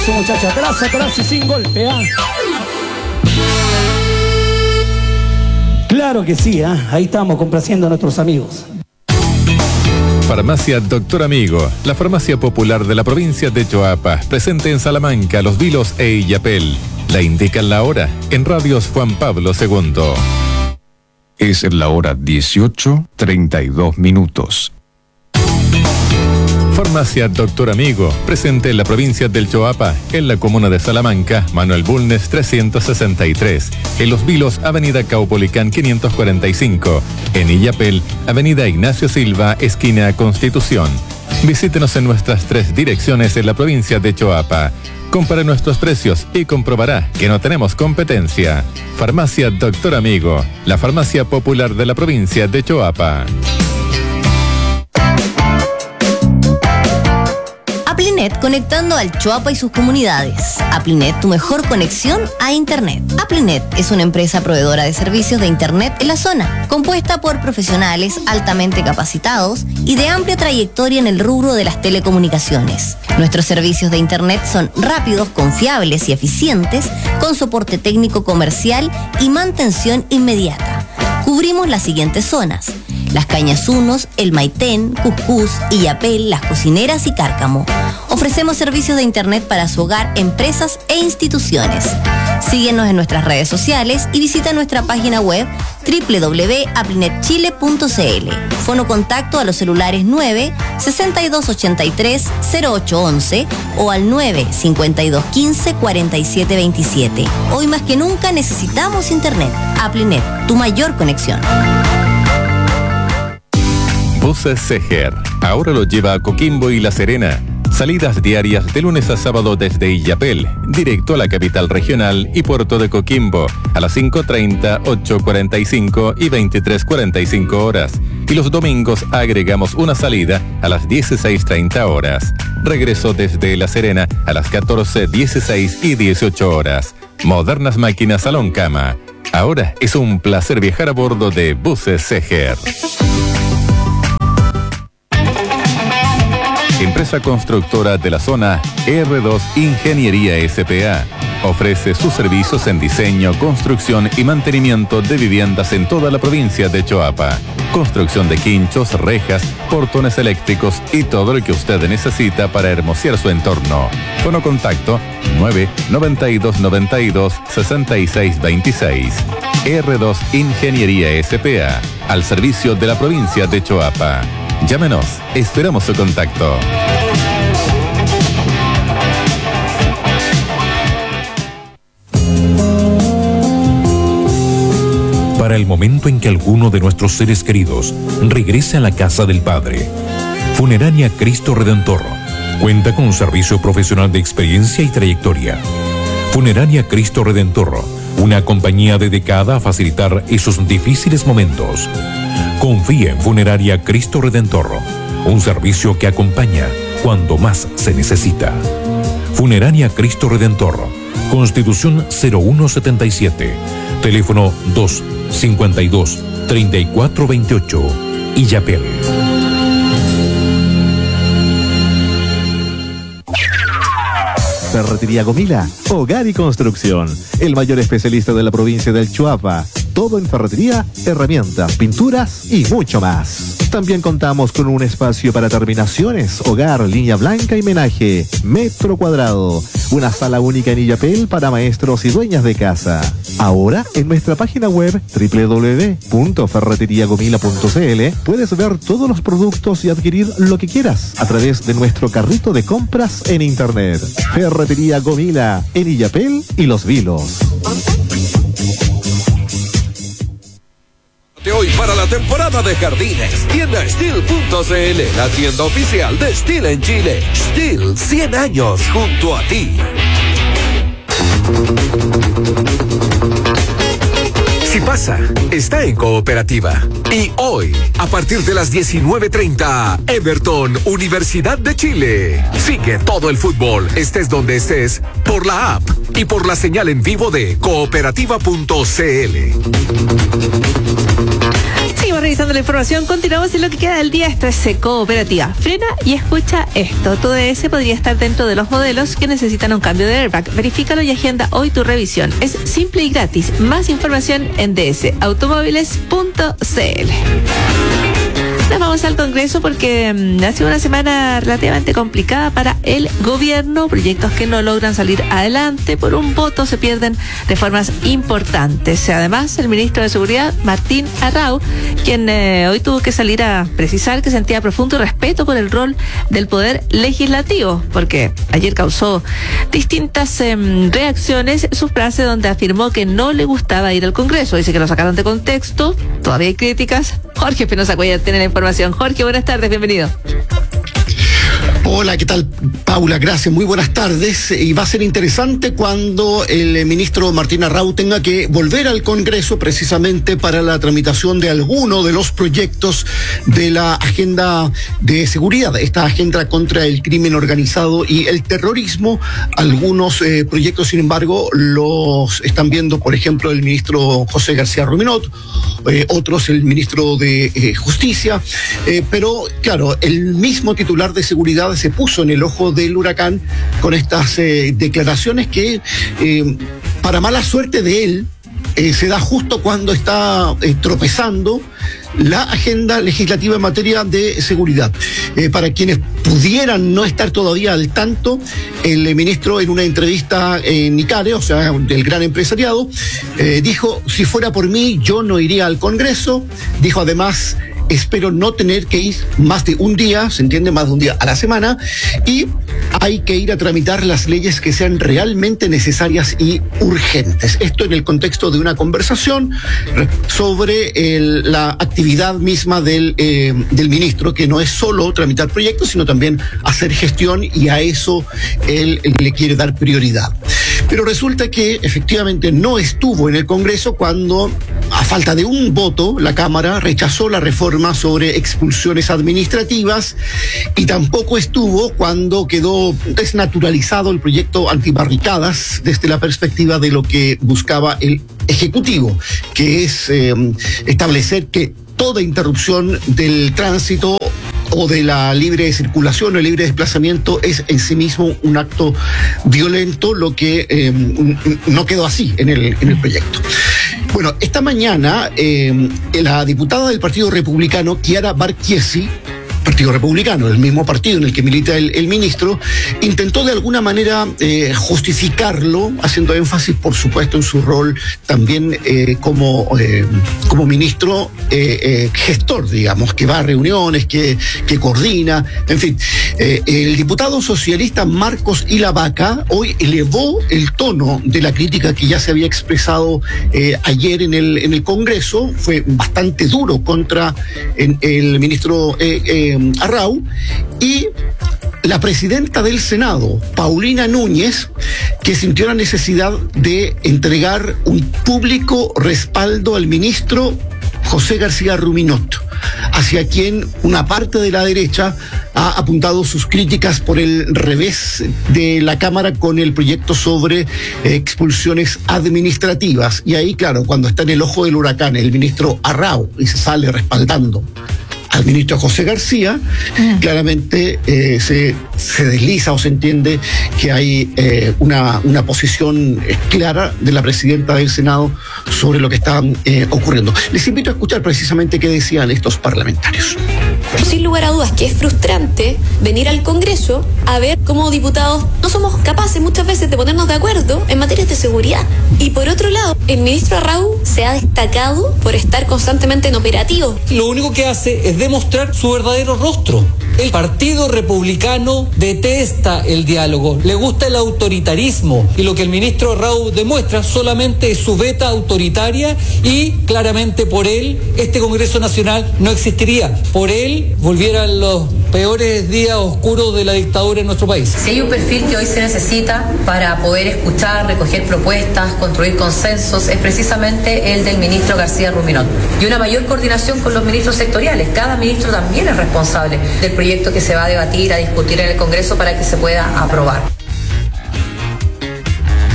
Eso, muchacha, atrás y sin golpe, ¿ah? Claro que sí, ¿ah? Ahí estamos complaciendo a nuestros amigos. Farmacia Doctor Amigo, la farmacia popular de la provincia de Choapa, presente en Salamanca, Los Vilos e Illapel. La indican la hora en Radios Juan Pablo II. Es la hora 18:32. Farmacia Doctor Amigo, presente en la provincia del Choapa, en la comuna de Salamanca, Manuel Bulnes 363, en Los Vilos, Avenida Caupolicán 545, en Illapel, Avenida Ignacio Silva, esquina Constitución. Visítenos en nuestras 3 direcciones en la provincia de Choapa. Compare nuestros precios y comprobará que no tenemos competencia. Farmacia Doctor Amigo, la farmacia popular de la provincia de Choapa. Aplinet, conectando al Choapa y sus comunidades. Aplinet, tu mejor conexión a Internet. Aplinet es una empresa proveedora de servicios de Internet en la zona, compuesta por profesionales altamente capacitados y de amplia trayectoria en el rubro de las telecomunicaciones. Nuestros servicios de Internet son rápidos, confiables y eficientes, con soporte técnico comercial y mantención inmediata. Cubrimos las siguientes zonas: Las Cañas 1, El Maitén, Cuscús, Illapel, Las Cocineras y Cárcamo. Ofrecemos servicios de Internet para su hogar, empresas e instituciones. Síguenos en nuestras redes sociales y visita nuestra página web www.aplinetchile.cl. Fono contacto a los celulares 9 6283 0811 o al 9 5215 4727. Hoy más que nunca necesitamos Internet. Aplinet, tu mayor conexión. Buses Seger, ahora lo lleva a Coquimbo y La Serena. Salidas diarias de lunes a sábado desde Illapel, directo a la capital regional y puerto de Coquimbo, a las 5:30, 8:45 y 23:45 horas. Y los domingos agregamos una salida a las 16:30 horas. Regreso desde La Serena a las 14, 16 y 18 horas. Modernas máquinas salón cama. Ahora es un placer viajar a bordo de Buses Seger. Empresa constructora de la zona, R2 Ingeniería S.p.A. Ofrece sus servicios en diseño, construcción y mantenimiento de viviendas en toda la provincia de Choapa. Construcción de quinchos, rejas, portones eléctricos y todo lo que usted necesita para hermosear su entorno. Fono contacto 9 92 92 66 26. R2 Ingeniería S.p.A. al servicio de la provincia de Choapa. Llámenos, esperamos su contacto. Para el momento en que alguno de nuestros seres queridos regrese a la casa del Padre, Funeraria Cristo Redentor cuenta con un servicio profesional de experiencia y trayectoria. Funeraria Cristo Redentor, una compañía dedicada a facilitar esos difíciles momentos. Confía en Funeraria Cristo Redentor, un servicio que acompaña cuando más se necesita. Funeraria Cristo Redentor, Constitución 0177, teléfono 252-3428, Illapel. Ferretería Gomila, hogar y construcción. El mayor especialista de la provincia del Choapa. Todo en ferretería, herramientas, pinturas y mucho más. También contamos con un espacio para terminaciones, hogar, línea blanca y menaje, metro cuadrado. Una sala única en Illapel para maestros y dueñas de casa. Ahora, en nuestra página web www.ferreteriagomila.cl puedes ver todos los productos y adquirir lo que quieras a través de nuestro carrito de compras en internet. Ferretería Gomila, en Illapel y Los Vilos. De hoy para la temporada de jardines, tienda Stihl.cl, la tienda oficial de Stihl en Chile. Stihl, 100 años junto a ti. Si pasa, está en Cooperativa. Y hoy, a partir de las 19:30, Everton, Universidad de Chile. Sigue todo el fútbol, estés donde estés, por la app y por la señal en vivo de cooperativa.cl. Sí, revisando la información. Continuamos en lo que queda del día. Esto es Cooperativa. Frena y escucha esto. Tu DS podría estar dentro de los modelos que necesitan un cambio de airbag. Verifícalo y agenda hoy tu revisión. Es simple y gratis. Más información en dsautomóviles.cl. Nos vamos al Congreso porque ha sido una semana relativamente complicada para el gobierno. Proyectos que no logran salir adelante. Por un voto se pierden reformas importantes. Además, el ministro de Seguridad, Martín Arrau, quien hoy tuvo que salir a precisar que sentía profundo respeto por el rol del Poder Legislativo, porque ayer causó distintas reacciones su frase donde afirmó que no le gustaba ir al Congreso. Dice que lo sacaron de contexto. Todavía hay críticas. Jorge Espinosa Cuellar tiene la información. Jorge, buenas tardes, bienvenido. Hola, ¿qué tal, Paula? Gracias, muy buenas tardes. Y va a ser interesante cuando el ministro Martín Arrau tenga que volver al Congreso precisamente para la tramitación de alguno de los proyectos de la agenda de seguridad, esta agenda contra el crimen organizado y el terrorismo. Algunos proyectos, sin embargo, los están viendo, por ejemplo, el ministro José García Ruminot, otros el ministro de Justicia, pero claro, el mismo titular de seguridad se puso en el ojo del huracán con estas declaraciones que, para mala suerte de él, se da justo cuando está tropezando la agenda legislativa en materia de seguridad. Para quienes pudieran no estar todavía al tanto, el ministro en una entrevista en ICARE, o sea, del gran empresariado, dijo: si fuera por mí, yo no iría al Congreso. Dijo además: espero no tener que ir más de un día, se entiende, más de un día a la semana, y hay que ir a tramitar las leyes que sean realmente necesarias y urgentes. Esto en el contexto de una conversación sobre la actividad misma del ministro, que no es solo tramitar proyectos, sino también hacer gestión, y a eso él le quiere dar prioridad. Pero resulta que efectivamente no estuvo en el Congreso cuando, a falta de un voto, la Cámara rechazó la reforma sobre expulsiones administrativas, y tampoco estuvo cuando quedó desnaturalizado el proyecto antibarricadas desde la perspectiva de lo que buscaba el Ejecutivo, que es establecer que toda interrupción del tránsito o de la libre circulación o el libre desplazamiento es en sí mismo un acto violento, lo que no quedó así en el proyecto. Bueno, esta mañana la diputada del Partido Republicano, Chiara Barchiesi, Partido Republicano, el mismo partido en el que milita el ministro, intentó de alguna manera justificarlo, haciendo énfasis, por supuesto, en su rol también como ministro gestor, digamos, que va a reuniones, que coordina, en fin. El diputado socialista Marcos Ilavaca hoy elevó el tono de la crítica que ya se había expresado ayer en el Congreso. Fue bastante duro contra el ministro Arrau, y la presidenta del Senado, Paulina Núñez, que sintió la necesidad de entregar un público respaldo al ministro José García Ruminot, hacia quien una parte de la derecha ha apuntado sus críticas por el revés de la Cámara con el proyecto sobre expulsiones administrativas. Y ahí, claro, cuando está en el ojo del huracán el ministro Arrau y se sale respaldando al ministro José García, claramente se desliza o se entiende que hay una posición clara de la presidenta del Senado sobre lo que está ocurriendo. Les invito a escuchar precisamente qué decían estos parlamentarios. Sin lugar a dudas que es frustrante venir al Congreso a ver cómo diputados no somos capaces muchas veces de ponernos de acuerdo en materias de seguridad. Y por otro lado, el ministro Arrau se ha destacado por estar constantemente en operativo. Lo único que hace es demostrar su verdadero rostro. El Partido Republicano detesta el diálogo, le gusta el autoritarismo, y lo que el ministro Arrau demuestra solamente es su veta autoritaria, y claramente por él este Congreso Nacional no existiría. Por él volvieran los peores días oscuros de la dictadura en nuestro país. Si hay un perfil que hoy se necesita para poder escuchar, recoger propuestas, construir consensos, es precisamente el del ministro García Ruminot. Y una mayor coordinación con los ministros sectoriales. Cada ministro también es responsable del proyecto que se va a debatir, a discutir en el Congreso para que se pueda aprobar.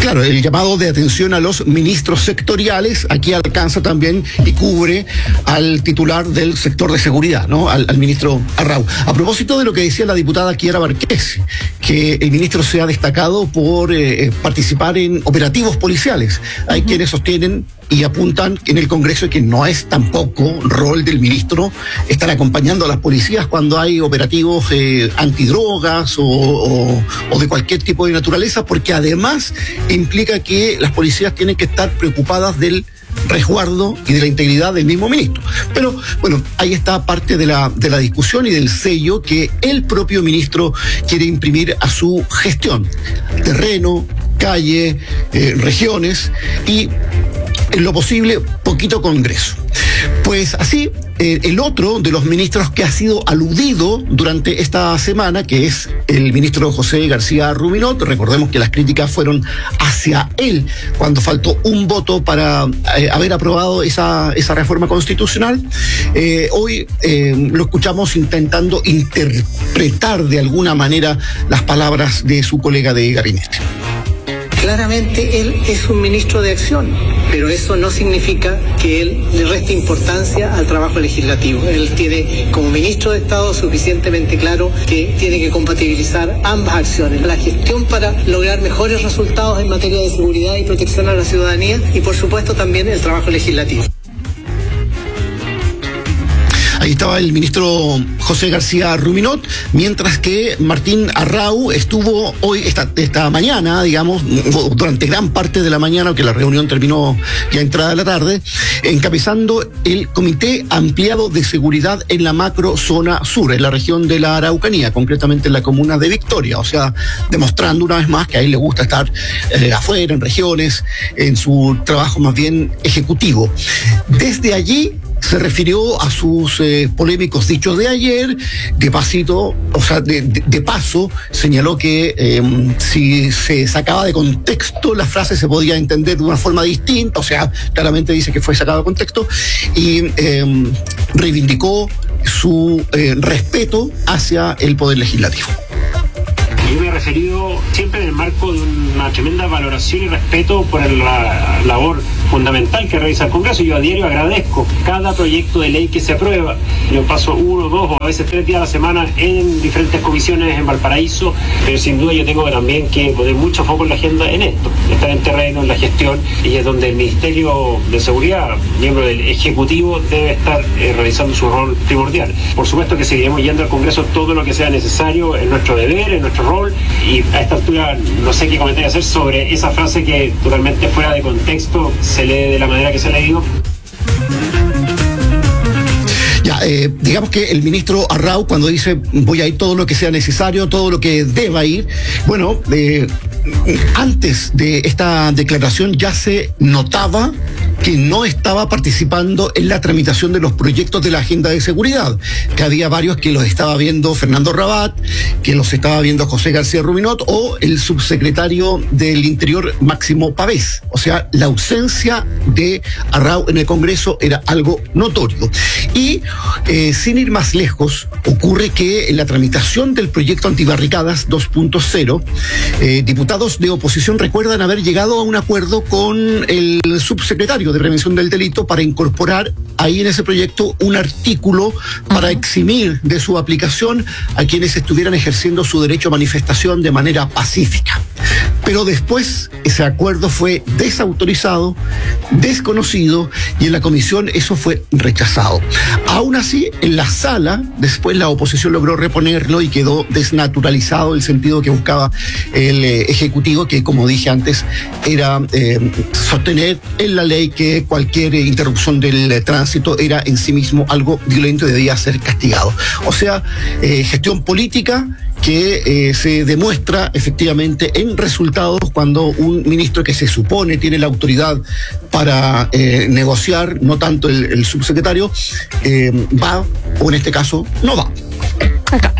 Claro, el llamado de atención a los ministros sectoriales aquí alcanza también y cubre al titular del sector de seguridad, ¿no? Al ministro Arrau. A propósito de lo que decía la diputada Kiara Barqués, que el ministro se ha destacado por participar en operativos policiales. Hay quienes sostienen y apuntan en el Congreso que no es tampoco rol del ministro estar acompañando a las policías cuando hay operativos antidrogas o de cualquier tipo de naturaleza, porque además implica que las policías tienen que estar preocupadas del resguardo y de la integridad del mismo ministro. Pero bueno, ahí está parte de la discusión y del sello que el propio ministro quiere imprimir a su gestión. Terreno, calle, regiones y en lo posible poquito Congreso. Pues así, el otro de los ministros que ha sido aludido durante esta semana, que es el ministro José García Ruminot, recordemos que las críticas fueron hacia él cuando faltó un voto para haber aprobado esa reforma constitucional. Hoy lo escuchamos intentando interpretar de alguna manera las palabras de su colega de gabinete. Claramente él es un ministro de acción, pero eso no significa que él le reste importancia al trabajo legislativo. Él tiene como ministro de Estado suficientemente claro que tiene que compatibilizar ambas acciones, la gestión para lograr mejores resultados en materia de seguridad y protección a la ciudadanía y por supuesto también el trabajo legislativo. Ahí estaba el ministro José García Ruminot, mientras que Martín Arrau estuvo hoy, esta mañana, digamos, durante gran parte de la mañana, aunque la reunión terminó ya entrada la tarde, encabezando el Comité Ampliado de Seguridad en la Macro Zona Sur, en la región de la Araucanía, concretamente en la comuna de Victoria, o sea, demostrando una vez más que a él le gusta estar afuera, en regiones, en su trabajo más bien ejecutivo. Desde allí se refirió a sus polémicos dichos de ayer, de paso, señaló que si se sacaba de contexto, la frase se podía entender de una forma distinta, o sea, claramente dice que fue sacado de contexto, y reivindicó su respeto hacia el Poder Legislativo. Yo me he referido siempre en el marco de una tremenda valoración y respeto por la labor fundamental que realiza el Congreso. Yo a diario agradezco cada proyecto de ley que se aprueba. Yo paso 1, 2 o a veces 3 días a la semana en diferentes comisiones en Valparaíso, pero sin duda yo tengo también que poner mucho foco en la agenda en esto, estar en terreno, en la gestión, y es donde el Ministerio de Seguridad, miembro del Ejecutivo, debe estar realizando su rol primordial. Por supuesto que seguiremos yendo al Congreso todo lo que sea necesario, es nuestro deber, es nuestro rol, y a esta altura no sé qué comentario hacer sobre esa frase que totalmente fuera de contexto se lee de la manera que se ha leído. Digamos que el ministro Arrau, cuando dice voy a ir todo lo que sea necesario, todo lo que deba ir, bueno, antes de esta declaración ya se notaba que no estaba participando en la tramitación de los proyectos de la agenda de seguridad, que había varios que los estaba viendo Fernando Rabat, que los estaba viendo José García Ruminot o el subsecretario del Interior Máximo Pavés. O sea, la ausencia de Arrau en el Congreso era algo notorio. Y sin ir más lejos, ocurre que en la tramitación del proyecto Antibarricadas 2.0, diputados de oposición recuerdan haber llegado a un acuerdo con el subsecretario de Prevención del Delito para incorporar ahí en ese proyecto un artículo para eximir de su aplicación a quienes estuvieran ejerciendo su derecho a manifestación de manera pacífica. Pero después ese acuerdo fue desautorizado, desconocido, y en la comisión eso fue rechazado. Aún así, en la sala, después la oposición logró reponerlo y quedó desnaturalizado el sentido que buscaba el Ejecutivo, que como dije antes, era sostener en la ley que cualquier interrupción del tránsito era en sí mismo algo violento y debía ser castigado. O sea, gestión política que se demuestra efectivamente en resultados cuando un ministro que se supone tiene la autoridad para negociar, no tanto el subsecretario, va, o en este caso, no va.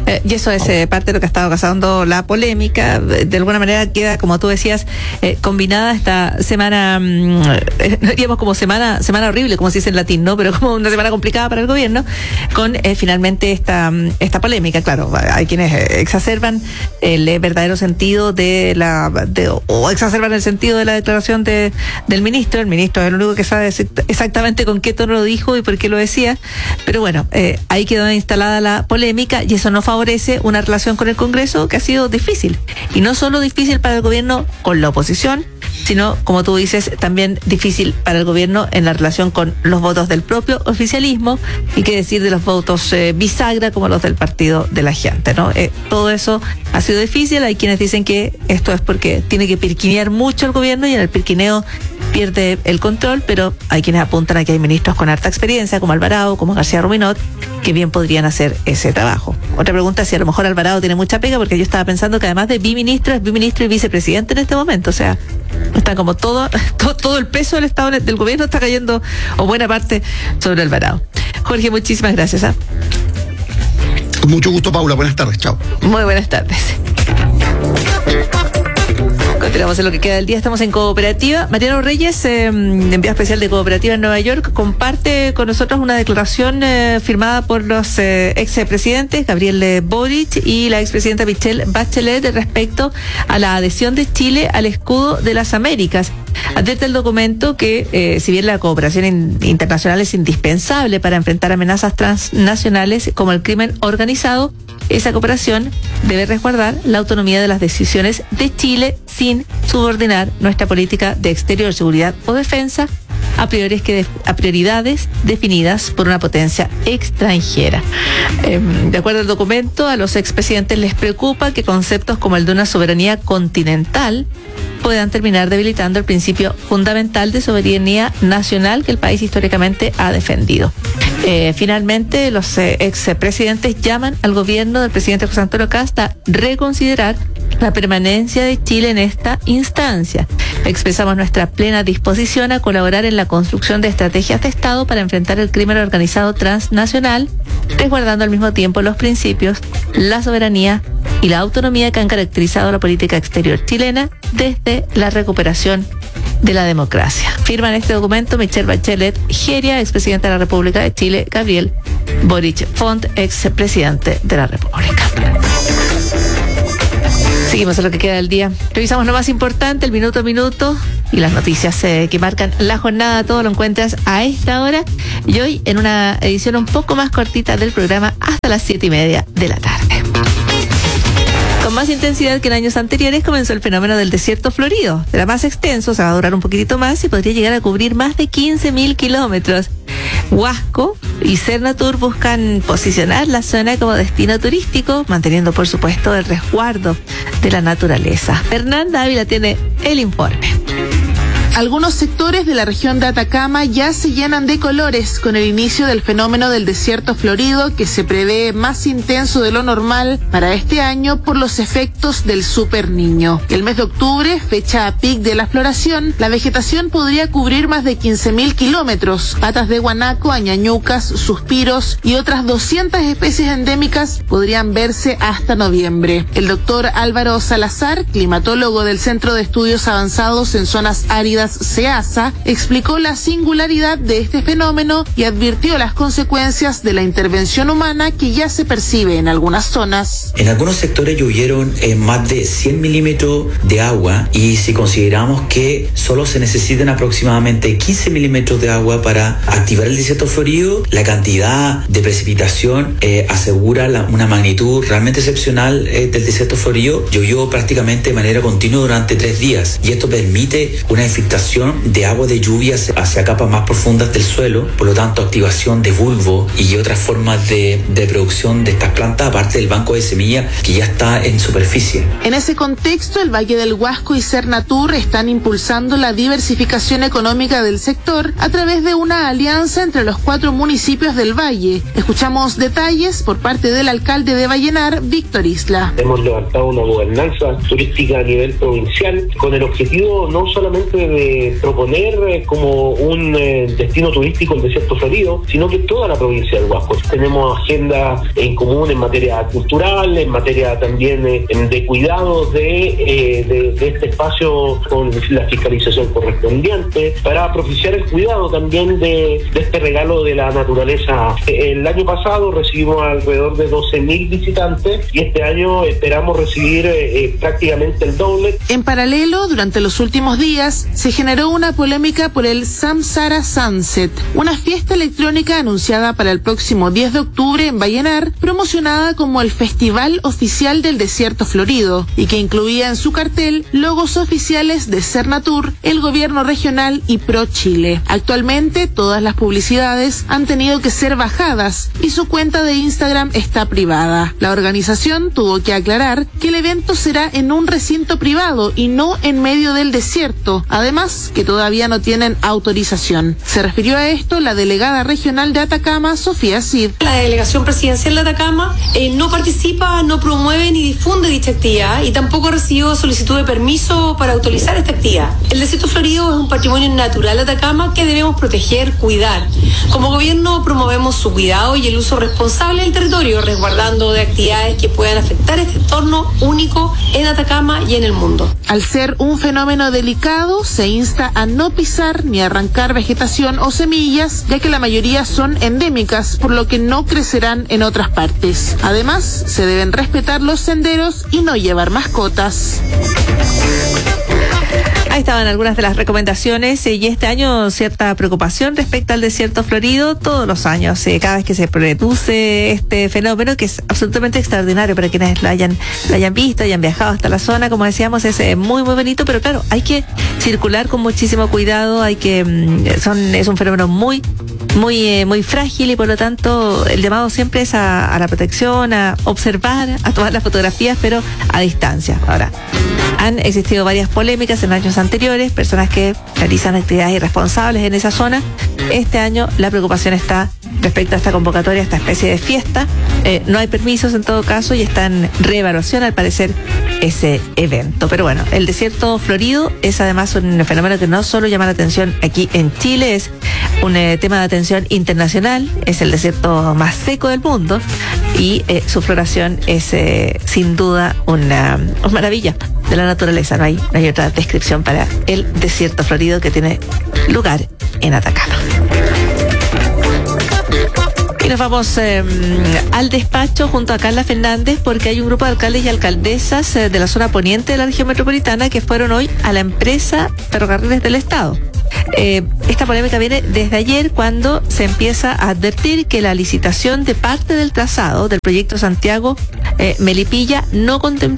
Y eso es parte de lo que ha estado causando la polémica. De alguna manera queda, como tú decías, combinada esta semana, digamos como semana horrible, como se dice en latín, ¿no? Pero como una semana complicada para el gobierno, con finalmente esta polémica. Claro, hay quienes exacerban el verdadero sentido o exacerban el sentido de la declaración del ministro. El ministro es el único que sabe exactamente con qué tono lo dijo y por qué lo decía. Pero bueno, ahí quedó instalada la polémica y eso no favorece una relación con el Congreso que ha sido difícil. Y no solo difícil para el gobierno con la oposición, sino, como tú dices, también difícil para el gobierno en la relación con los votos del propio oficialismo y qué decir de los votos bisagra como los del partido de la gente, ¿no? Todo eso ha sido difícil. Hay quienes dicen que esto es porque tiene que pirquinear mucho el gobierno y en el pirquineo pierde el control, pero hay quienes apuntan a que hay ministros con harta experiencia, como Alvarado, como García Ruminot, que bien podrían hacer ese trabajo. Otra pregunta es si a lo mejor Alvarado tiene mucha pega, porque yo estaba pensando que además de biministro, es biministro y vicepresidente en este momento. O sea, está como todo el peso del Estado, del gobierno está cayendo, o buena parte, sobre Alvarado. Jorge, muchísimas gracias. Con mucho gusto, Paula. Buenas tardes. Chao. Muy buenas tardes. Continuamos en lo que queda del día, estamos en Cooperativa. Mariano Reyes, enviado especial de Cooperativa en Nueva York, comparte con nosotros una declaración firmada por los expresidentes Gabriel Boric y la expresidenta Michelle Bachelet respecto a la adhesión de Chile al escudo de las Américas. Advierte el documento que, si bien la cooperación internacional es indispensable para enfrentar amenazas transnacionales como el crimen organizado, esa cooperación debe resguardar la autonomía de las decisiones de Chile sin subordinar nuestra política de exterior, seguridad o defensa a prioridades definidas por una potencia extranjera. De acuerdo al documento, a los expresidentes les preocupa que conceptos como el de una soberanía continental puedan terminar debilitando el principio fundamental de soberanía nacional que el país históricamente ha defendido. Finalmente, los expresidentes llaman al gobierno del presidente José Antonio Kast a reconsiderar la permanencia de Chile en esta instancia. Expresamos nuestra plena disposición a colaborar en la construcción de estrategias de Estado para enfrentar el crimen organizado transnacional, resguardando al mismo tiempo los principios, la soberanía y la autonomía que han caracterizado la política exterior chilena desde la recuperación de la democracia. Firman este documento Michelle Bachelet Geria, expresidenta de la República de Chile, Gabriel Boric Font, expresidente de la República. Seguimos en lo que queda del día. Revisamos lo más importante, el minuto a minuto y las noticias que marcan la jornada. Todo lo encuentras a esta hora y hoy en una edición un poco más cortita del programa hasta las 7:30 de la tarde. Con más intensidad que en años anteriores comenzó el fenómeno del desierto florido. Será más extenso, se va a durar un poquitito más y podría llegar a cubrir más de 15.000 kilómetros. Huasco y Cernatur buscan posicionar la zona como destino turístico, manteniendo por supuesto el resguardo de la naturaleza. Fernanda Ávila tiene el informe. Algunos sectores de la región de Atacama ya se llenan de colores con el inicio del fenómeno del desierto florido, que se prevé más intenso de lo normal para este año por los efectos del Super Niño. El mes de octubre, fecha a pic de la floración, la vegetación podría cubrir más de 15.000 kilómetros. Patas de guanaco, añañucas, suspiros y otras 200 especies endémicas podrían verse hasta noviembre. El doctor Álvaro Salazar, climatólogo del Centro de Estudios Avanzados en Zonas Áridas SEASA, explicó la singularidad de este fenómeno y advirtió las consecuencias de la intervención humana que ya se percibe en algunas zonas. En algunos sectores llovieron más de 100 milímetros de agua y si consideramos que solo se necesitan aproximadamente 15 milímetros de agua para activar el desierto florido, la cantidad de precipitación asegura una magnitud realmente excepcional del desierto florido. Llovió prácticamente de manera continua durante 3 días y esto permite una infiltración de agua de lluvia hacia capas más profundas del suelo, por lo tanto activación de bulbo y otras formas de producción de estas plantas, aparte del banco de semillas que ya está en superficie. En ese contexto, el Valle del Huasco y Cernatur están impulsando la diversificación económica del sector a través de una alianza entre los 4 municipios del valle. Escuchamos detalles por parte del alcalde de Vallenar, Víctor Isla. Hemos levantado una gobernanza turística a nivel provincial con el objetivo no solamente de proponer como un destino turístico el desierto florido, sino que toda la provincia del Huasco. Tenemos agenda en común en materia cultural, en materia también de cuidados de este espacio con la fiscalización correspondiente, para propiciar el cuidado también de este regalo de la naturaleza. El año pasado recibimos alrededor de 12.000 visitantes y este año esperamos recibir prácticamente el doble. En paralelo, durante los últimos días, se generó una polémica por el Samsara Sunset, una fiesta electrónica anunciada para el próximo 10 de octubre en Vallenar, promocionada como el Festival Oficial del Desierto Florido, y que incluía en su cartel logos oficiales de Cernatur, el gobierno regional y ProChile. Actualmente, todas las publicidades han tenido que ser bajadas y su cuenta de Instagram está privada. La organización tuvo que aclarar que el evento será en un recinto privado y no en medio del desierto, además que todavía no tienen autorización. Se refirió a esto la delegada regional de Atacama, Sofía Cid. La delegación presidencial de Atacama no participa, no promueve ni difunde dicha actividad y tampoco recibió solicitud de permiso para autorizar esta actividad. El desierto florido es un patrimonio natural de Atacama que debemos proteger, cuidar. Como gobierno promovemos su cuidado y el uso responsable del territorio, resguardando de actividades que puedan afectar este entorno único en Atacama y en el mundo. Al ser un fenómeno delicado, se insta a no pisar ni arrancar vegetación o semillas, ya que la mayoría son endémicas, por lo que no crecerán en otras partes. Además, se deben respetar los senderos y no llevar mascotas. Ahí estaban algunas de las recomendaciones y este año cierta preocupación respecto al desierto florido todos los años, cada vez que se produce este fenómeno que es absolutamente extraordinario para quienes lo hayan visto, hayan viajado hasta la zona. Como decíamos, es muy muy bonito, pero claro, hay que circular con muchísimo cuidado, es un fenómeno muy frágil y por lo tanto el llamado siempre es a la protección, a observar, a tomar las fotografías, pero a distancia. Ahora, han existido varias polémicas en años anteriores, personas que realizan actividades irresponsables en esa zona. Este año la preocupación está respecto a esta convocatoria, a esta especie de fiesta. No hay permisos en todo caso y está en reevaluación al parecer ese evento. Pero bueno, el desierto florido es además un fenómeno que no solo llama la atención aquí en Chile, es un tema de atención internacional, es el desierto más seco del mundo y su floración es sin duda una maravilla de la naturaleza. No hay otra descripción para el desierto florido que tiene lugar en Atacama. Y nos vamos al despacho junto a Carla Fernández porque hay un grupo de alcaldes y alcaldesas de la zona poniente de la región metropolitana que fueron hoy a la empresa Ferrocarriles del Estado. Esta polémica viene desde ayer cuando se empieza a advertir que la licitación de parte del trazado del proyecto Santiago Melipilla no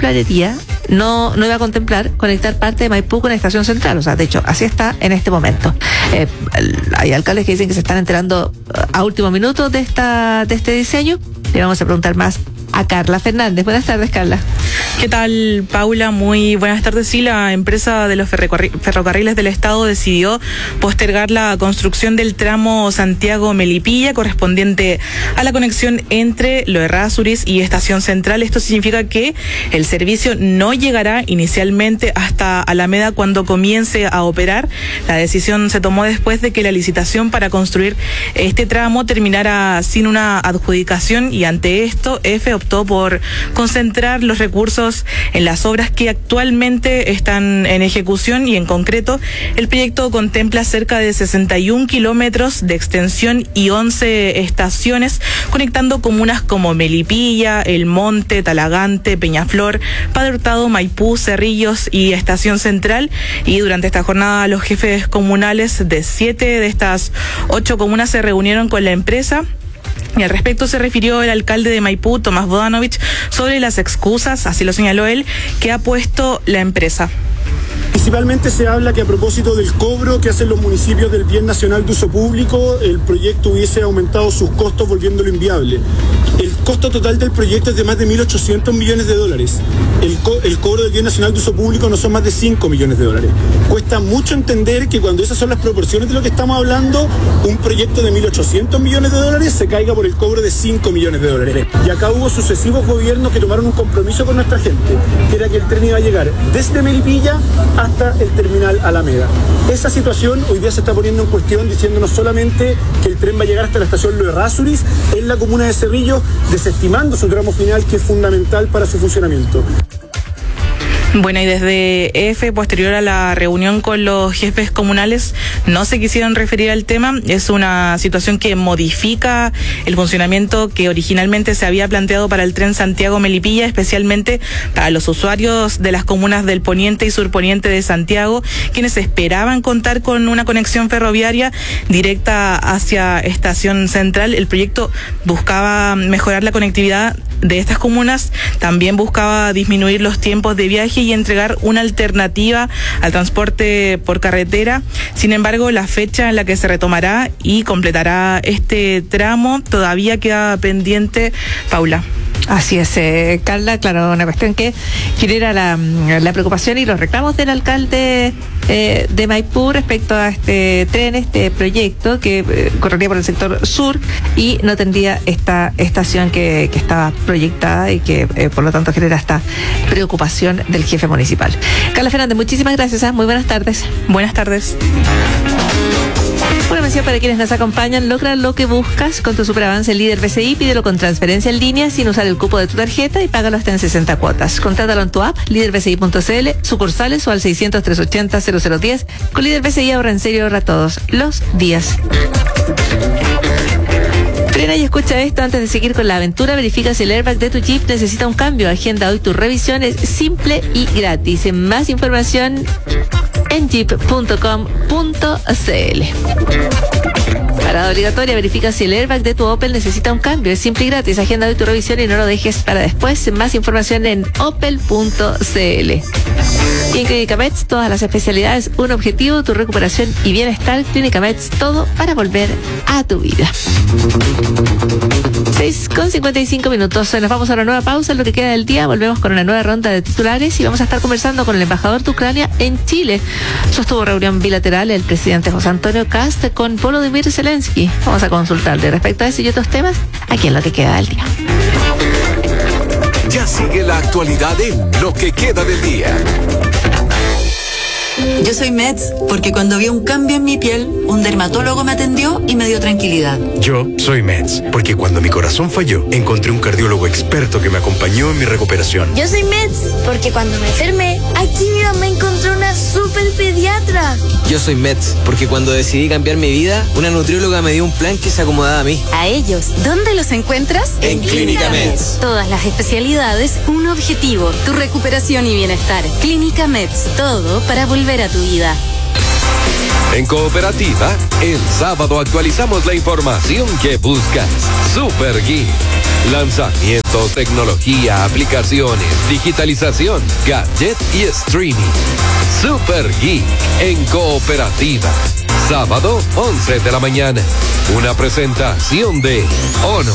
iba a contemplar conectar parte de Maipú con la estación central. O sea, de hecho, así está en este momento. Hay alcaldes que dicen que se están enterando a último minuto de este diseño. Le vamos a preguntar más a Carla Fernández. Buenas tardes, Carla. ¿Qué tal, Paula? Muy buenas tardes. Sí, la empresa de los ferrocarriles del Estado decidió postergar la construcción del tramo Santiago-Melipilla correspondiente a la conexión entre Lo Errázuriz y Estación Central. Esto significa que el servicio no llegará inicialmente hasta Alameda cuando comience a operar. La decisión se tomó después de que la licitación para construir este tramo terminara sin una adjudicación y ante esto EFE optó por concentrar los recursos en las obras que actualmente están en ejecución y en concreto el proyecto contempla cerca de 61 kilómetros de extensión y 11 estaciones conectando comunas como Melipilla, El Monte, Talagante, Peñaflor, Padre Hurtado, Maipú, Cerrillos y Estación Central. Y durante esta jornada los jefes comunales de 7 de estas 8 comunas se reunieron con la empresa. Y al respecto se refirió el alcalde de Maipú, Tomás Bodanovich, sobre las excusas, así lo señaló él, que ha puesto la empresa. Principalmente se habla que a propósito del cobro que hacen los municipios del bien nacional de uso público, el proyecto hubiese aumentado sus costos volviéndolo inviable. El costo total del proyecto es de más de 1.800 millones de dólares. El cobro del bien nacional de uso público no son más de 5 millones de dólares. Cuesta mucho entender que cuando esas son las proporciones de lo que estamos hablando, un proyecto de 1.800 millones de dólares se caiga por el cobro de 5 millones de dólares. Y acá hubo sucesivos gobiernos que tomaron un compromiso con nuestra gente, que era que el tren iba a llegar desde Melipilla hasta el terminal Alameda. Esa situación hoy día se está poniendo en cuestión diciéndonos solamente que el tren va a llegar hasta la estación Lo Errázuriz en la comuna de Cerrillo, desestimando su tramo final que es fundamental para su funcionamiento. Bueno, y desde EFE, posterior a la reunión con los jefes comunales, no se quisieron referir al tema. Es una situación que modifica el funcionamiento que originalmente se había planteado para el tren Santiago-Melipilla, especialmente para los usuarios de las comunas del poniente y surponiente de Santiago, quienes esperaban contar con una conexión ferroviaria directa hacia Estación Central. El proyecto buscaba mejorar la conectividad de estas comunas, también buscaba disminuir los tiempos de viaje y entregar una alternativa al transporte por carretera. Sin embargo, la fecha en la que se retomará y completará este tramo todavía queda pendiente, Paula. Así es, Carla, claro, una cuestión que genera la preocupación y los reclamos del alcalde de Maipú respecto a este tren, este proyecto que correría por el sector sur y no tendría esta estación que estaba proyectada y que por lo tanto genera esta preocupación del jefe municipal. Carla Fernández, muchísimas gracias, muy buenas tardes. Buenas tardes. Una mención para quienes nos acompañan: logra lo que buscas con tu superavance Líder BCI, pídelo con transferencia en línea sin usar el cupo de tu tarjeta y págalo hasta en 60 cuotas. Contrátalo en tu app, líderbci.cl, sucursales o al 600-380-0010. Con Líder BCI ahorra en serio, ahorra todos los días. Frena y escucha esto antes de seguir con la aventura. Verifica si el airbag de tu Jeep necesita un cambio. Agenda hoy tu revisión, es simple y gratis. Más información en jeep.com.cl. Parada obligatoria, verifica si el airbag de tu Opel necesita un cambio. Es simple y gratis. Agenda hoy tu revisión y no lo dejes para después. Más información en opel.cl. Y en Clínica Meds, todas las especialidades, un objetivo, tu recuperación y bienestar. Clínica Meds, todo para volver a tu vida. 6:55 minutos. Nos vamos a una nueva pausa en lo que queda del día. Volvemos con una nueva ronda de titulares y vamos a estar conversando con el embajador de Ucrania en Chile. Sostuvo reunión bilateral el presidente José Antonio Kast con Volodymyr Zelensky. Vamos a consultarle respecto a eso y otros temas aquí en lo que queda del día. Ya sigue la actualidad en lo que queda del día. Yo soy Meds porque cuando vi un cambio en mi piel, un dermatólogo me atendió y me dio tranquilidad. Yo soy Meds porque cuando mi corazón falló, encontré un cardiólogo experto que me acompañó en mi recuperación. Yo soy Meds porque cuando me enfermé, aquí mi mamá encontró una super pediatra. Yo soy Meds porque cuando decidí cambiar mi vida, una nutrióloga me dio un plan que se acomodaba a mí. A ellos, ¿dónde los encuentras? En Clínica Meds. Todas las especialidades, un objetivo, tu recuperación y bienestar. Clínica Meds, todo para volver a tu vida. En Cooperativa, el sábado actualizamos la información que buscas. Super Geek. Lanzamientos, tecnología, aplicaciones, digitalización, gadget y streaming. Super Geek en Cooperativa. Sábado, 11 de la mañana. Una presentación de Honor.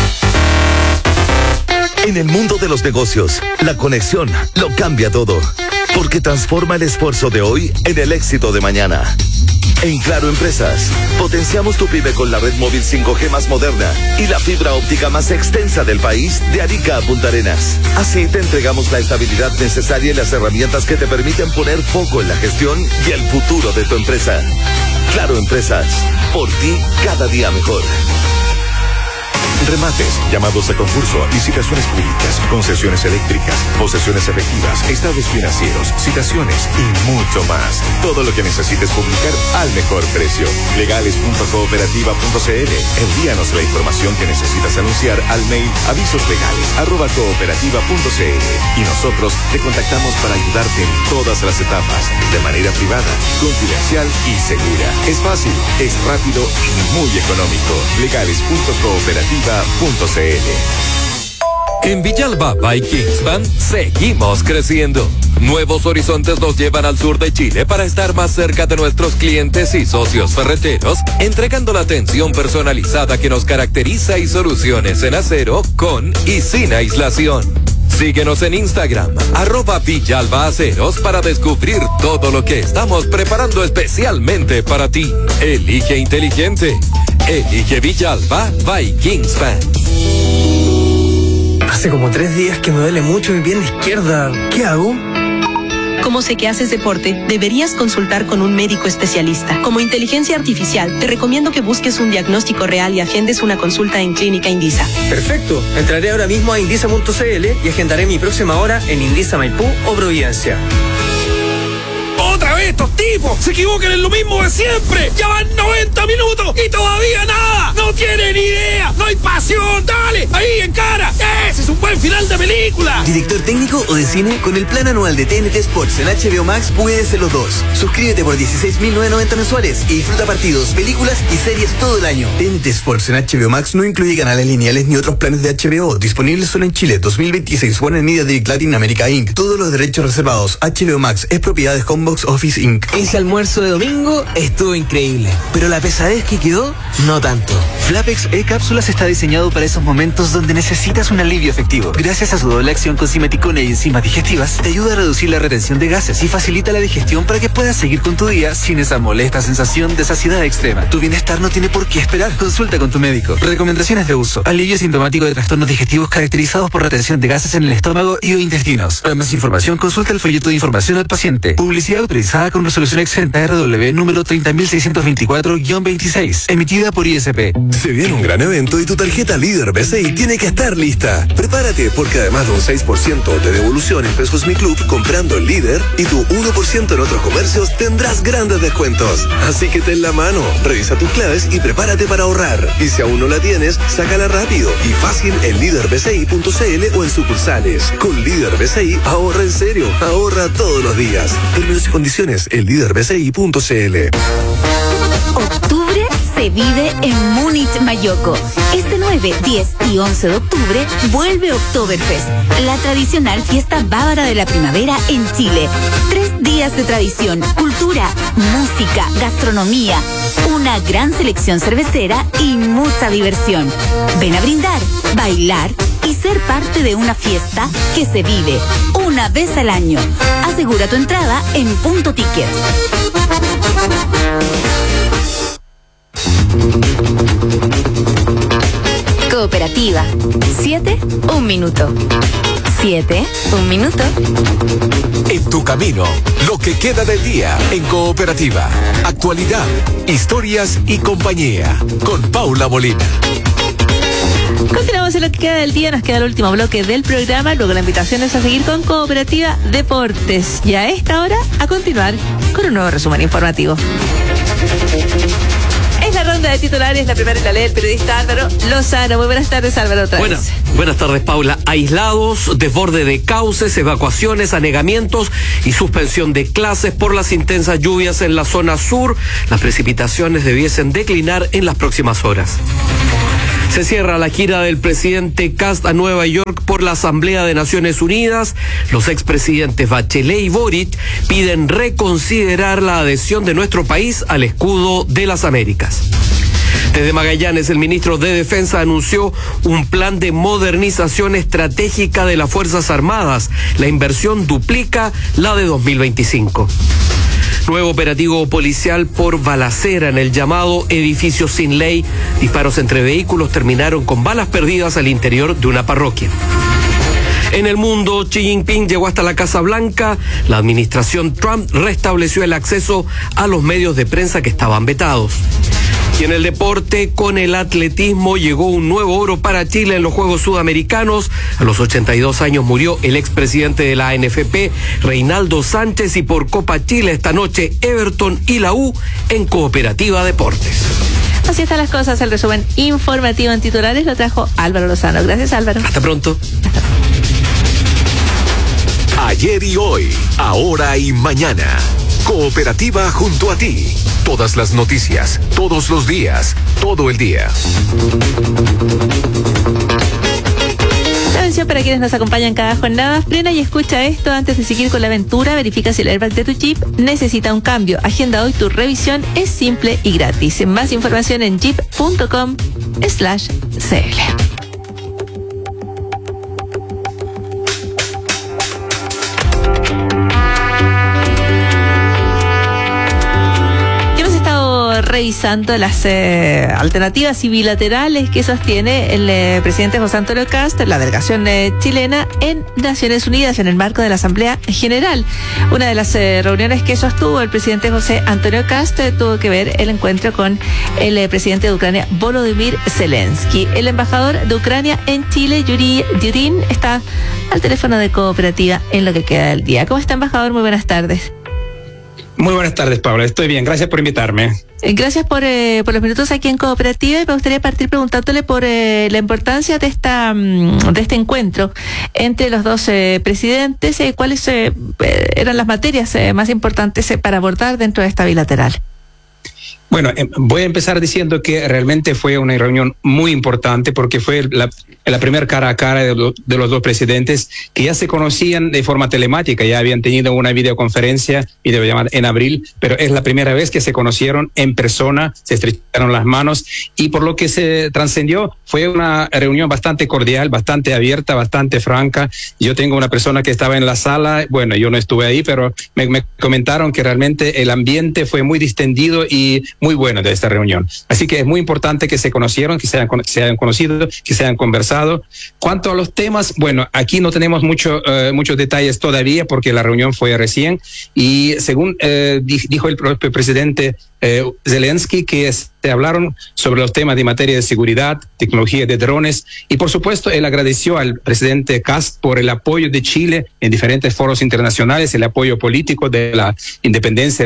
En el mundo de los negocios, la conexión lo cambia todo, porque transforma el esfuerzo de hoy en el éxito de mañana. En Claro Empresas, potenciamos tu pyme con la red móvil 5G más moderna y la fibra óptica más extensa del país, de Arica a Punta Arenas. Así te entregamos la estabilidad necesaria y las herramientas que te permiten poner foco en la gestión y el futuro de tu empresa. Claro Empresas, por ti cada día mejor. Remates, llamados a concurso, licitaciones públicas, concesiones eléctricas, posesiones efectivas, estados financieros, citaciones y mucho más. Todo lo que necesites publicar al mejor precio. Legales.cooperativa.cl. Envíanos la información que necesitas anunciar al mail avisoslegales@cooperativa.cl y nosotros te contactamos para ayudarte en todas las etapas, de manera privada, confidencial y segura. Es fácil, es rápido y muy económico. Legales.cooperativa.cl. En Villalba by Kingspan seguimos creciendo. Nuevos horizontes nos llevan al sur de Chile para estar más cerca de nuestros clientes y socios ferreteros, entregando la atención personalizada que nos caracteriza y soluciones en acero con y sin aislación. Síguenos en Instagram, @VillalbaAceros, para descubrir todo lo que estamos preparando especialmente para ti. Elige inteligente. Elige Villalba by Kingspan. Hace como 3 días que me duele mucho mi pierna izquierda. ¿Qué hago? Como sé que haces deporte, deberías consultar con un médico especialista. Como inteligencia artificial, te recomiendo que busques un diagnóstico real y agendes una consulta en Clínica Indisa. Perfecto. Entraré ahora mismo a indisa.cl y agendaré mi próxima hora en Indisa Maipú o Providencia. ¡Otra vez estos tipos! ¡Se equivocan en lo mismo de siempre! ¡Ya van 90 minutos y todavía nada! ¡No tienen idea! ¡No hay pasión! ¡Dale! ¡Ahí, en cara! ¡Ese es un buen final de película! ¿Director técnico o de cine? Con el plan anual de TNT Sports en HBO Max puedes ser los dos. Suscríbete por 16.990 mensuales y disfruta partidos, películas y series todo el año. TNT Sports en HBO Max no incluye canales lineales ni otros planes de HBO. Disponibles solo en Chile. 2026. Warner Media Direct Latin America Inc. Todos los derechos reservados. HBO Max es propiedad de Homebox Office Inc. Ese almuerzo de domingo estuvo increíble, pero la pesadez que quedó, no tanto. Flapex E-Cápsulas está diseñado para esos momentos donde necesitas un alivio efectivo. Gracias a su doble acción con simeticona y enzimas digestivas, te ayuda a reducir la retención de gases y facilita la digestión para que puedas seguir con tu día sin esa molesta sensación de saciedad extrema. Tu bienestar no tiene por qué esperar. Consulta con tu médico. Recomendaciones de uso. Alivio sintomático de trastornos digestivos caracterizados por retención de gases en el estómago y o intestinos. Para más información, consulta el folleto de información al paciente. Publicidad autorizada con resolución exenta RW número 30.624-26, emitida por ISP. Se viene un gran evento y tu tarjeta Líder BCI tiene que estar lista. Prepárate porque además de un 6% de devolución en Pesos Mi Club comprando el Líder y tu 1% en otros comercios tendrás grandes descuentos. Así que ten la mano, revisa tus claves y prepárate para ahorrar. Y si aún no la tienes, sácala rápido y fácil en líderbci.cl o en sucursales. Con Líder BCI ahorra en serio, ahorra todos los días. Términos y condiciones en líderbci.cl. Octubre se vive en Múnich Mayoco. Este 9, 10 y 11 de octubre vuelve Oktoberfest, la tradicional fiesta bávara de la primavera en Chile. 3 días de tradición, cultura, música, gastronomía, una gran selección cervecera y mucha diversión. Ven a brindar, bailar y ser parte de una fiesta que se vive una vez al año. Asegura tu entrada en Punto Ticket. Cooperativa. 7, 1 minuto. 7, 1 minuto. En tu camino, lo que queda del día en Cooperativa. Actualidad, historias y compañía. Con Paula Molina. Continuamos en lo que queda del día, nos queda el último bloque del programa, luego la invitación es a seguir con Cooperativa Deportes y a esta hora a continuar con un nuevo resumen informativo. Es la ronda de titulares, la primera la lee el periodista Álvaro Lozano. Muy buenas tardes, Álvaro, otra vez. Buenas tardes, Paula. Aislados, desborde de cauces, evacuaciones, anegamientos y suspensión de clases por las intensas lluvias en la zona sur. Las precipitaciones debiesen declinar en las próximas horas. Se cierra la gira del presidente Kast a Nueva York por la Asamblea de Naciones Unidas. Los expresidentes Bachelet y Boric piden reconsiderar la adhesión de nuestro país al escudo de las Américas. Desde Magallanes, el ministro de Defensa anunció un plan de modernización estratégica de las Fuerzas Armadas. La inversión duplica la de 2025. Nuevo operativo policial por balacera en el llamado edificio sin ley. Disparos entre vehículos terminaron con balas perdidas al interior de una parroquia. En el mundo, Xi Jinping llegó hasta la Casa Blanca. La administración Trump restableció el acceso a los medios de prensa que estaban vetados. Y en el deporte, con el atletismo, llegó un nuevo oro para Chile en los Juegos Sudamericanos. A los 82 años murió el expresidente de la ANFP, Reinaldo Sánchez, y por Copa Chile esta noche, Everton y la U en Cooperativa Deportes. Así están las cosas, el resumen informativo en titulares lo trajo Álvaro Lozano. Gracias, Álvaro. Hasta pronto. Ayer y hoy, ahora y mañana. Cooperativa junto a ti. Todas las noticias, todos los días, todo el día. Atención para quienes nos acompañan cada jornada. Frena y escucha esto antes de seguir con la aventura. Verifica si el airbag de tu Jeep necesita un cambio. Agenda hoy tu revisión. Es simple y gratis. Más información en jeep.com/cl. revisando las alternativas y bilaterales que sostiene el presidente José Antonio Kast, la delegación chilena en Naciones Unidas en el marco de la Asamblea General. Una de las reuniones que sostuvo el presidente José Antonio Kast tuvo que ver el encuentro con el presidente de Ucrania, Volodymyr Zelensky. El embajador de Ucrania en Chile, Yuri Yurin, está al teléfono de Cooperativa en lo que queda del día. ¿Cómo está, embajador? Muy buenas tardes. Muy buenas tardes, Paula. Estoy bien. Gracias por invitarme. Gracias por los minutos aquí en Cooperativa, y me gustaría partir preguntándole por la importancia de este encuentro entre los dos presidentes. ¿Cuáles eran las materias más importantes para abordar dentro de esta bilateral? Bueno, voy a empezar diciendo que realmente fue una reunión muy importante porque fue la primera cara a cara de los dos presidentes, que ya se conocían de forma telemática, ya habían tenido una videoconferencia, videollamada en abril, pero es la primera vez que se conocieron en persona, se estrecharon las manos, y por lo que se trascendió fue una reunión bastante cordial, bastante abierta, bastante franca. Yo tengo una persona que estaba en la sala, bueno, yo no estuve ahí, pero me comentaron que realmente el ambiente fue muy distendido y muy bueno de esta reunión. Así que es muy importante que se conocieron, que se hayan conocido, que se hayan conversado. Cuanto a los temas, bueno, aquí no tenemos muchos detalles todavía porque la reunión fue recién, y según dijo el propio presidente Zelensky, que se hablaron sobre los temas de materia de seguridad, tecnología de drones, y por supuesto él agradeció al presidente Kast por el apoyo de Chile en diferentes foros internacionales, el apoyo político de la independencia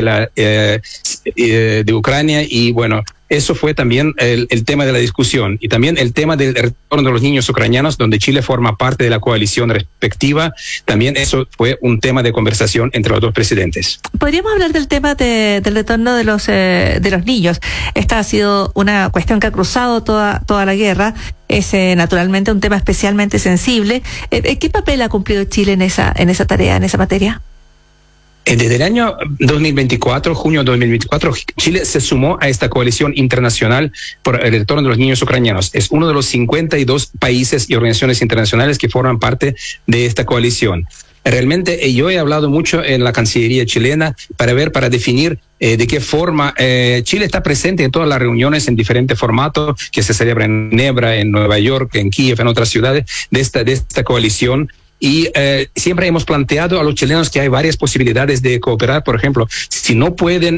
de Ucrania, y bueno, eso fue también el tema de la discusión, y también el tema del retorno de los niños ucranianos, donde Chile forma parte de la coalición respectiva. También eso fue un tema de conversación entre los dos presidentes. ¿Podríamos hablar del tema del retorno de los niños? Esta ha sido una cuestión que ha cruzado toda la guerra. Es naturalmente un tema especialmente sensible. ¿Qué papel ha cumplido Chile en esa tarea, en esa materia? Desde el año 2024, junio de 2024, Chile se sumó a esta coalición internacional por el retorno de los niños ucranianos. Es uno de los 52 países y organizaciones internacionales que forman parte de esta coalición. Realmente yo he hablado mucho en la Cancillería chilena para definir de qué forma Chile está presente en todas las reuniones en diferentes formatos que se celebran en Ginebra, en Nueva York, en Kiev, en otras ciudades de esta coalición. Y siempre hemos planteado a los chilenos que hay varias posibilidades de cooperar. Por ejemplo, si no pueden,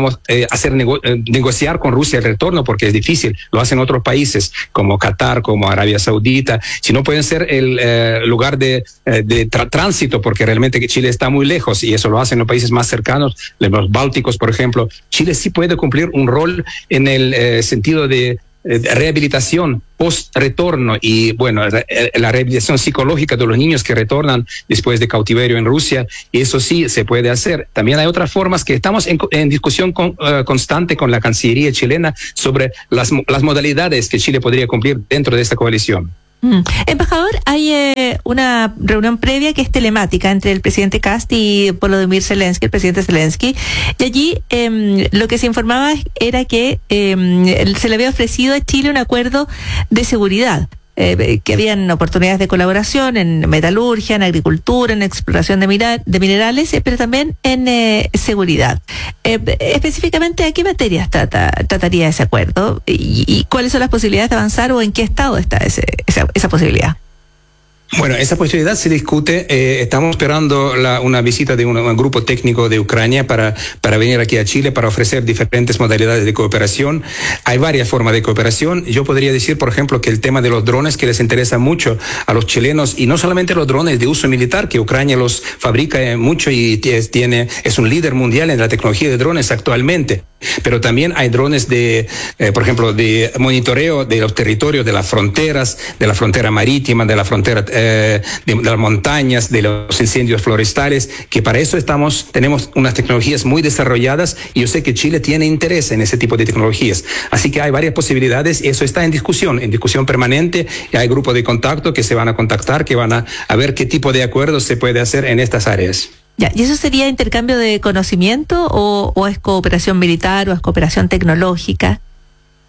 negociar con Rusia el retorno, porque es difícil, lo hacen otros países como Qatar, como Arabia Saudita. Si no pueden ser el lugar de tránsito, porque realmente Chile está muy lejos, y eso lo hacen los países más cercanos, los bálticos, por ejemplo. Chile sí puede cumplir un rol en el sentido de rehabilitación post-retorno, y bueno, la rehabilitación psicológica de los niños que retornan después de cautiverio en Rusia, y eso sí se puede hacer. También hay otras formas que estamos en discusión constante con la Cancillería chilena sobre las modalidades que Chile podría cumplir dentro de esta coalición. Embajador, hay una reunión previa que es telemática entre el presidente Kast y Volodymyr Zelensky, el presidente Zelensky, y allí lo que se informaba era que se le había ofrecido a Chile un acuerdo de seguridad, que habían oportunidades de colaboración en metalurgia, en agricultura, en exploración de minerales, pero también en seguridad. Específicamente, ¿a qué materias trataría ese acuerdo? ¿Y cuáles son las posibilidades de avanzar, o en qué estado está esa posibilidad? Bueno, esa posibilidad se discute. Estamos esperando una visita de un grupo técnico de Ucrania para venir aquí a Chile para ofrecer diferentes modalidades de cooperación. Hay varias formas de cooperación. Yo podría decir, por ejemplo, que el tema de los drones, que les interesa mucho a los chilenos, y no solamente los drones de uso militar, que Ucrania los fabrica mucho y es un líder mundial en la tecnología de drones actualmente, pero también hay drones por ejemplo, de monitoreo de los territorios, de las fronteras, de la frontera marítima, de la frontera de las montañas, de los incendios forestales, que para eso tenemos unas tecnologías muy desarrolladas, y yo sé que Chile tiene interés en ese tipo de tecnologías. Así que hay varias posibilidades, y eso está en discusión permanente, y hay grupos de contacto que se van a contactar, que van a ver qué tipo de acuerdos se puede hacer en estas áreas. Ya, ¿y eso sería intercambio de conocimiento o es cooperación militar o es cooperación tecnológica?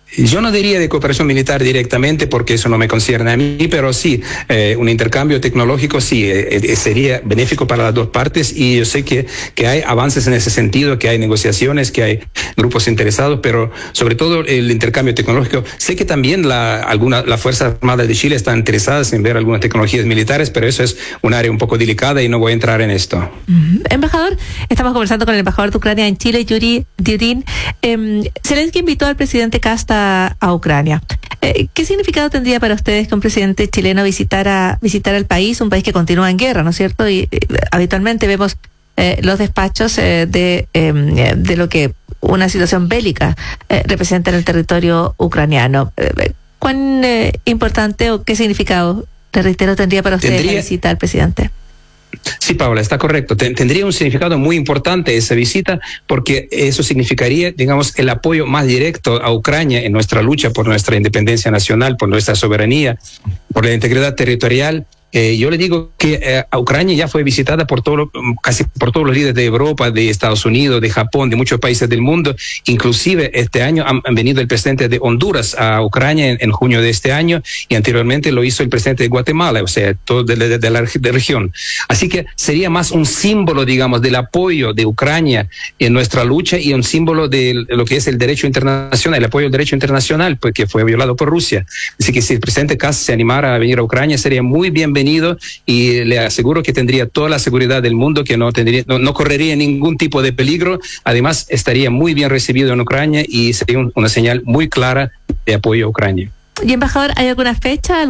Yo no diría de cooperación militar directamente porque eso no me concierne a mí, pero sí, un intercambio tecnológico sí sería benéfico para las dos partes, y yo sé que hay avances en ese sentido, que hay negociaciones, que hay grupos interesados, pero sobre todo el intercambio tecnológico. Sé que también las Fuerzas Armadas de Chile están interesadas en ver algunas tecnologías militares, pero eso es un área un poco delicada y no voy a entrar en esto. Embajador, estamos conversando con el embajador de Ucrania en Chile, Yuri Diudin. Zelensky invitó al presidente Kasta a Ucrania. ¿Qué significado tendría para ustedes que un presidente chileno visitara el país, un país que continúa en guerra, ¿no es cierto? Y habitualmente vemos los despachos de lo que una situación bélica representa en el territorio ucraniano. ¿Cuán importante o qué significado, te reitero, tendría para ustedes la visita al presidente? Sí, Paula, está correcto. Tendría un significado muy importante esa visita, porque eso significaría, digamos, el apoyo más directo a Ucrania en nuestra lucha por nuestra independencia nacional, por nuestra soberanía, por la integridad territorial. Yo le digo que Ucrania ya fue visitada casi por todos los líderes de Europa, de Estados Unidos, de Japón, de muchos países del mundo. Inclusive este año han venido el presidente de Honduras a Ucrania en junio de este año, y anteriormente lo hizo el presidente de Guatemala, o sea, todo de la región. Así que sería más un símbolo, digamos, del apoyo de Ucrania en nuestra lucha, y un símbolo de lo que es el derecho internacional, el apoyo al derecho internacional, pues, que fue violado por Rusia. Así que si el presidente Kast se animara a venir a Ucrania, sería muy bienvenido, y le aseguro que tendría toda la seguridad del mundo, que no correría ningún tipo de peligro. Además, estaría muy bien recibido en Ucrania y sería una señal muy clara de apoyo a Ucrania. Y embajador, ¿hay alguna fecha,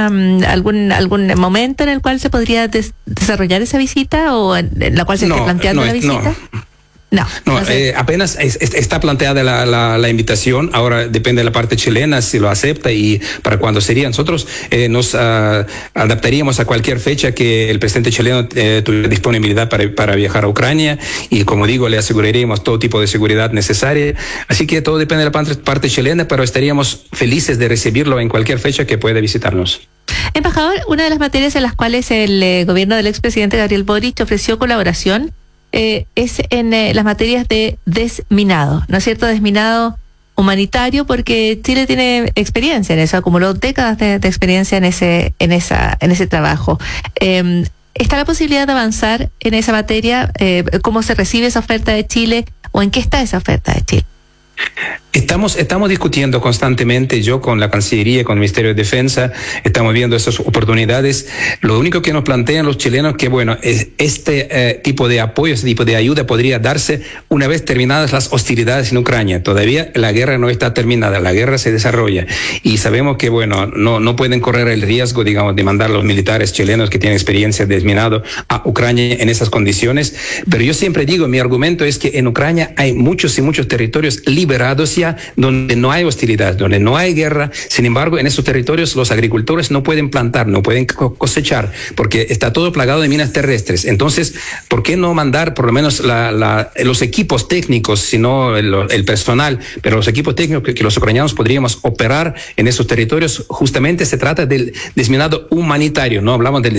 algún momento en el cual se podría desarrollar esa visita, o en la cual se esté planteando la visita? No, apenas está planteada la invitación. Ahora depende de la parte chilena si lo acepta y para cuándo sería. Nosotros nos adaptaríamos a cualquier fecha que el presidente chileno tuviera disponibilidad para viajar a Ucrania, y como digo, le aseguraríamos todo tipo de seguridad necesaria. Así que todo depende de la parte chilena, pero estaríamos felices de recibirlo en cualquier fecha que pueda visitarnos. Embajador, una de las materias en las cuales el gobierno del expresidente Gabriel Boric ofreció colaboración es en las materias de desminado, ¿no es cierto? Desminado humanitario, porque Chile tiene experiencia en eso, acumuló décadas de experiencia en ese trabajo. ¿Está la posibilidad de avanzar en esa materia? ¿Cómo se recibe esa oferta de Chile, o en qué está esa oferta de Chile? Estamos discutiendo constantemente, yo con la Cancillería, con el Ministerio de Defensa, estamos viendo esas oportunidades. Lo único que nos plantean los chilenos que, bueno, este tipo de apoyo, este tipo de ayuda podría darse una vez terminadas las hostilidades en Ucrania. Todavía la guerra no está terminada, la guerra se desarrolla, y sabemos que, bueno, no pueden correr el riesgo, digamos, de mandar a los militares chilenos que tienen experiencia de desminado a Ucrania en esas condiciones. Pero yo siempre digo, mi argumento es que en Ucrania hay muchos y muchos territorios liberados ya, donde no hay hostilidad, donde no hay guerra. Sin embargo, en esos territorios los agricultores no pueden plantar, no pueden cosechar, porque está todo plagado de minas terrestres. Entonces, ¿por qué no mandar por lo menos los equipos técnicos, sino el personal, pero los equipos técnicos que los ucranianos podríamos operar en esos territorios? Justamente se trata del desminado humanitario, no hablamos del